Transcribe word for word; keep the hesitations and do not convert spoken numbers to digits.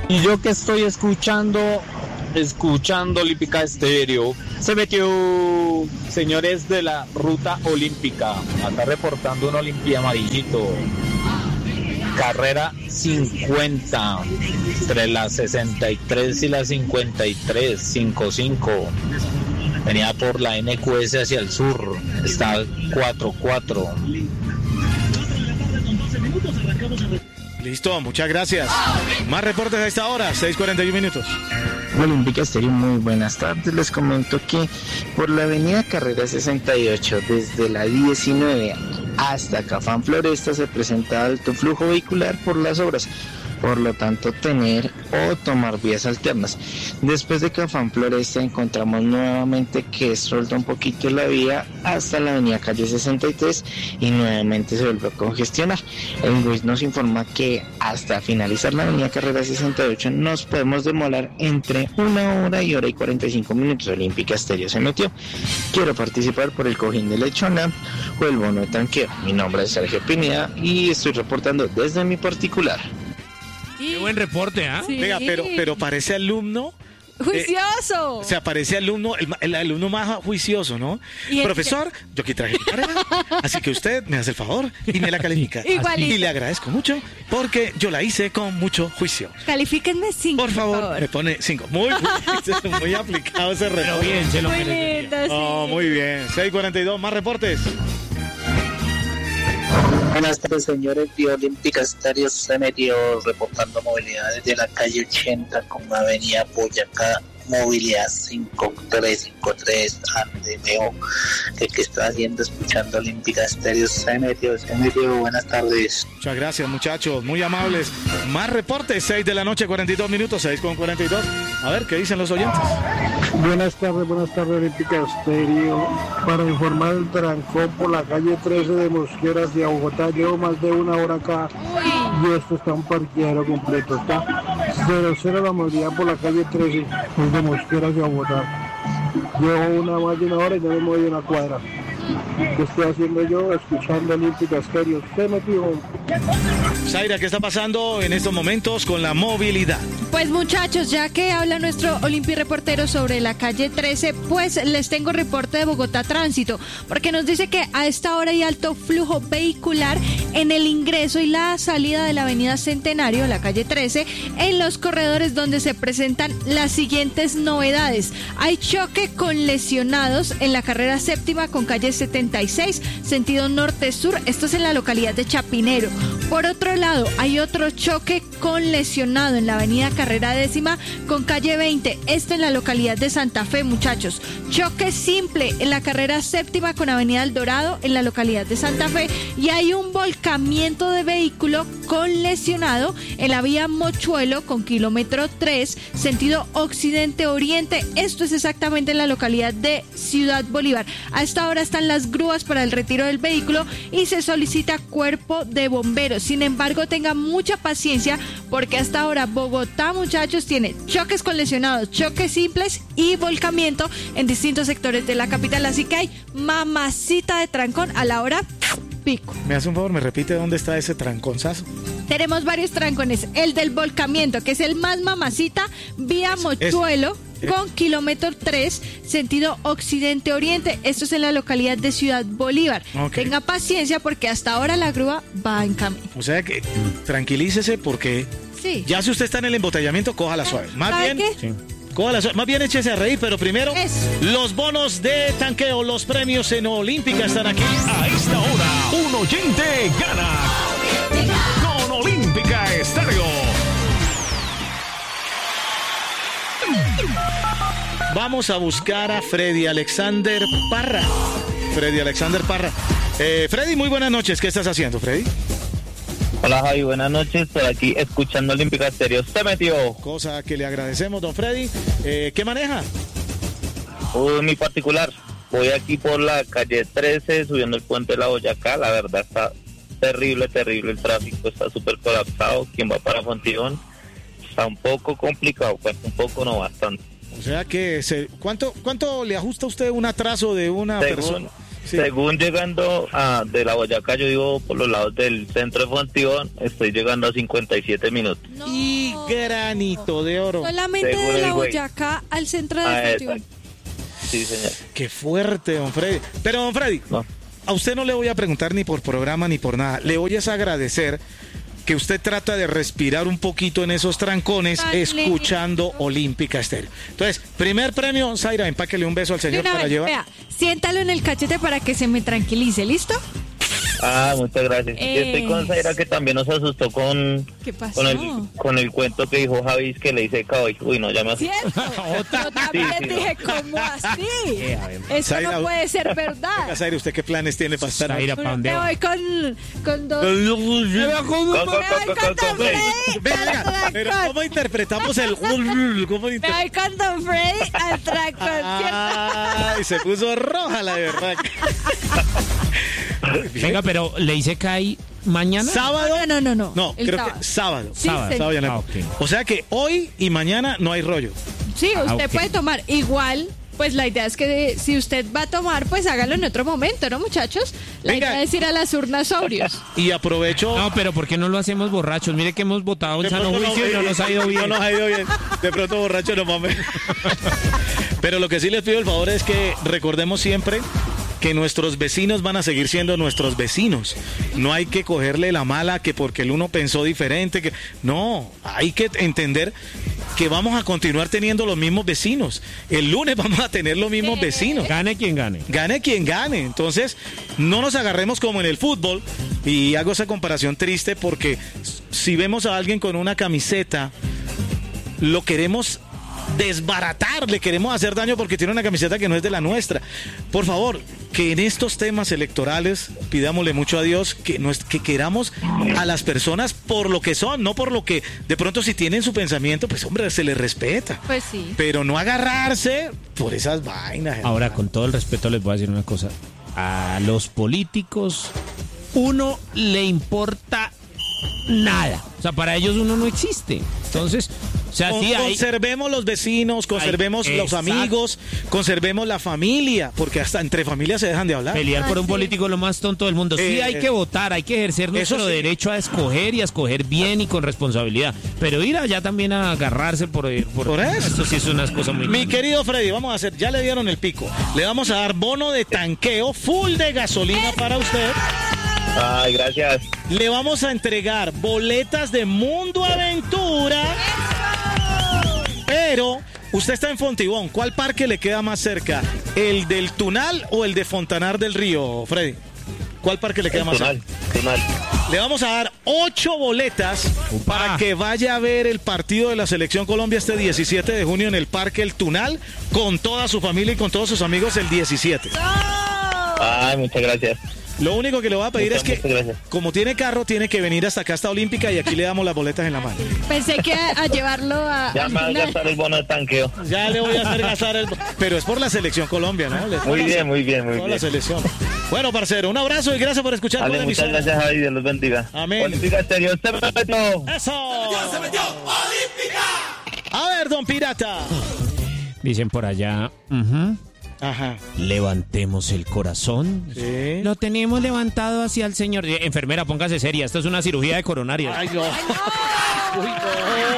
Y yo que estoy escuchando, escuchando Olímpica Estéreo, se metió, señores de la ruta olímpica, acá reportando un Olimpia amarillito. Carrera cincuenta, entre la sesenta y tres y la cincuenta y tres, cincuenta y cinco. Venía por la N Q S hacia el sur, está cuatro cuatro. Listo, muchas gracias. Más reportes a esta hora, seis cuarenta y uno minutos. Olímpica Estéreo, muy buenas tardes. Les comento que por la avenida Carrera sesenta y ocho, desde la diecinueve hasta Cafán Floresta, se presenta alto flujo vehicular por las obras. Por lo tanto, tener o tomar vías alternas. Después de Cafán Floresta encontramos nuevamente que solta un poquito la vía hasta la avenida Calle sesenta y tres y nuevamente se vuelve a congestionar. El W I S nos informa que hasta finalizar la avenida Carrera sesenta y ocho nos podemos demorar entre una hora y hora y cuarenta y cinco minutos. Olímpica Estéreo se metió. Quiero participar por el cojín de lechona o el bono de tanqueo. Mi nombre es Sergio Pineda y estoy reportando desde mi particular. Qué buen reporte, ¿ah? ¿eh? Sí. Venga, pero, pero parece alumno. ¡Juicioso! Eh, o sea, parece alumno, el, el alumno más juicioso, ¿no? Profesor, que... yo aquí traje mi tarea, así que usted me hace el favor y me la califica. Igualito. Y le agradezco mucho porque yo la hice con mucho juicio. Califíquenme cinco, por favor. Por favor. Me pone cinco. Muy, muy, muy aplicado ese reporte. Pero bien, se lo muy merece. lindo, sí. Oh, muy bien. seis cuarenta y dos, más reportes. Buenas tardes, señores de Olímpica Estéreo. Se metió reportando movilidad desde la calle ochenta con la avenida Boyacá, movilidad cinco tres cinco tres, ande veo que qué está haciendo escuchando Olímpica Estéreo. Se metió, se metió. Buenas tardes. Muchas gracias, muchachos, muy amables. Más reportes, seis de la noche, cuarenta y dos minutos, seis con cuarenta y dos. A ver, ¿qué dicen los oyentes? Buenas tardes, buenas tardes, Olímpica Estéreo. Para informar el trancón por la calle trece de Mosquera hacia Bogotá, llevo más de una hora acá. Uy. Y esto está un parqueadero completo, está cero cero la movilidad por la calle trece de Mosquera hacia Bogotá. Llevo una más de una hora y no me muevo de una cuadra. ¿Qué estoy haciendo yo? Escuchando Olímpica Estéreo. Usted me dijo. Zaira, ¿qué está pasando en estos momentos con la movilidad? Pues muchachos, ya que habla nuestro Olimpi reportero sobre la calle trece, pues les tengo reporte de Bogotá Tránsito, porque nos dice que a esta hora hay alto flujo vehicular en el ingreso y la salida de la avenida Centenario, la calle trece, en los corredores donde se presentan las siguientes novedades. Hay choque con lesionados en la carrera séptima con calle setenta y seis, sentido norte-sur, esto es en la localidad de Chapinero. Por otro lado, hay otro choque con lesionado en la avenida Carrera décima con calle veinte, esto en la localidad de Santa Fe, muchachos. Choque simple en la carrera séptima con avenida El Dorado en la localidad de Santa Fe, y hay un volcamiento de vehículo con lesionado en la vía Mochuelo con kilómetro tres, sentido occidente-oriente, esto es exactamente en la localidad de Ciudad Bolívar. A esta hora están las grúas para el retiro del vehículo y se solicita cuerpo de bomberos. Sin embargo, tengan mucha paciencia porque hasta ahora Bogotá, muchachos, tiene choques con lesionados, choques simples y volcamiento en distintos sectores de la capital, así que hay mamacita de trancón a la hora pico. ¿Me hace un favor? ¿Me repite dónde está ese tranconzazo? Tenemos varios trancones. El del volcamiento, que es el más mamacita, vía Mochuelo es, con kilómetro tres, sentido occidente-oriente. Esto es en la localidad de Ciudad Bolívar. Okay. Tenga paciencia porque hasta ahora la grúa va en camino. O sea que tranquilícese porque sí. Ya si usted está en el embotellamiento, cójala suave. Más bien... Sí. Más bien échese a reír, pero primero es. Los bonos de tanqueo, los premios en Olímpica están aquí. A esta hora, un oyente gana con Olímpica Estéreo. Vamos a buscar a Freddy Alexander Parra. Freddy Alexander Parra. Eh, Freddy, muy buenas noches. ¿Qué estás haciendo, Freddy? Hola Javi, buenas noches, por aquí escuchando Olímpica Estéreo. Se metió. Cosa que le agradecemos, don Freddy. Eh, ¿Qué maneja? Uh, mi particular, voy aquí por la calle trece, subiendo el puente de la Boyacá. La verdad está terrible, terrible el tráfico, está súper colapsado. Quien va para Fontibón está un poco complicado, pues un poco no, bastante. O sea que, se, ¿cuánto, ¿cuánto le ajusta usted un atraso de una según, persona? Sí. Según llegando a, de la Boyacá, yo vivo por los lados del centro de Fontibón, estoy llegando a cincuenta y siete minutos. No. Y granito de oro. Solamente Según de la Boyacá al centro de ah, Fontibón. Sí, señor. Qué fuerte, don Freddy. Pero, don Freddy, no. a usted no le voy a preguntar ni por programa ni por nada. Le voy a agradecer que usted trata de respirar un poquito en esos trancones Dale. escuchando Olímpica Estéreo. Entonces, primer premio, Zaira, empáquele un beso al señor para vez, llevar. Vea, siéntalo en el cachete para que se me tranquilice, ¿listo? Ah, muchas gracias. Eh... Yo estoy con Zaira, que también nos asustó con, ¿Qué pasó? con, el, con el cuento que dijo Javi, que le hice hoy. Uy, no, ya me asusté. Yo también sí, sí, dije, no. ¿Cómo así? Eh, Eso Zaira, no puede ser verdad. Venga, Zaira, ¿usted qué planes tiene para estar ahí? Me voy con, con dos... Me voy con Don Freddy. Pero ¿cómo interpretamos el... ¿Cómo inter... Me voy con Don Freddy al trancón, Ay, se puso roja la verdad. Venga, pero ¿le hice cae mañana? ¿Sábado? No, no, no. No, no creo sábado. que sábado. Sí, sábado. sábado ya no. ah, okay. O sea que hoy y mañana no hay rollo. Sí, usted ah, okay. puede tomar igual. Pues la idea es que de, si usted va a tomar, pues hágalo en otro momento, ¿no, muchachos? La Venga. idea es ir a las urnas sobrios. Y aprovecho... No, pero ¿por qué no lo hacemos borrachos? Mire que hemos votado en sano juicio no, y no nos ha ido bien. No nos ha ido bien. De pronto borracho no mames. Pero lo que sí les pido el favor es que recordemos siempre que nuestros vecinos van a seguir siendo nuestros vecinos. No hay que cogerle la mala que porque el uno pensó diferente. Que no, hay que entender que vamos a continuar teniendo los mismos vecinos. El lunes vamos a tener los mismos vecinos. Gane quien gane. Gane quien gane. Entonces, no nos agarremos como en el fútbol. Y hago esa comparación triste porque si vemos a alguien con una camiseta, lo queremos desbaratar, le queremos hacer daño porque tiene una camiseta que no es de la nuestra. Por favor, que en estos temas electorales pidámosle mucho a Dios que, nos, que queramos a las personas por lo que son, no por lo que de pronto si tienen su pensamiento, pues hombre, se les respeta. Pues sí. Pero no agarrarse por esas vainas. Ahora, hermano. Con todo el respeto les voy a decir una cosa. A los políticos uno le importa nada. O sea, para ellos uno no existe. Entonces, o sea, sí hay... conservemos los vecinos, conservemos hay... los amigos, conservemos la familia, porque hasta entre familias se dejan de hablar. Pelear ah, por un sí. político es lo más tonto del mundo. Sí eh, hay que votar, hay que ejercer nuestro sí. derecho a escoger y a escoger bien y con responsabilidad. Pero ir allá también a agarrarse por... Por, por eso. Esto sí es unas cosas muy... Mi querido Freddy, vamos a hacer, ya le dieron el pico. Le vamos a dar bono de tanqueo full de gasolina para usted. Ay, gracias. Le vamos a entregar boletas de Mundo Aventura. Pero usted está en Fontibón. ¿Cuál parque le queda más cerca? ¿El del Tunal o el de Fontanar del Río, Freddy? ¿Cuál parque le queda el más Tunal, cerca? Tunal. Le vamos a dar ocho boletas Upa. para que vaya a ver el partido de la Selección Colombia este diecisiete de junio en el Parque El Tunal con toda su familia y con todos sus amigos el diecisiete. Ay, muchas gracias. Lo único que le voy a pedir muchas, es que, como tiene carro, tiene que venir hasta acá, hasta Olímpica, y aquí le damos las boletas en la mano. Pensé que a, a llevarlo a... Ya me va a gastar el bono de tanqueo. Ya le voy a hacer gastar el... Pero es por la Selección Colombia, ¿no? Muy bien, la, muy bien, muy bien. la selección. Bueno, parcero, un abrazo y gracias por escuchar. Vale, muchas gracias, Javi, Dios los bendiga. Amén. Olímpica Estéreo, se metió. ¡Eso! ¡Se metió! ¡Olímpica! A ver, don Pirata. Dicen por allá... Uh-huh. Ajá. Levantemos el corazón. Sí. Lo tenemos levantado hacia el Señor. Enfermera, póngase seria. Esto es una cirugía de coronaria. Ay, no. Ay, no. Uy, no.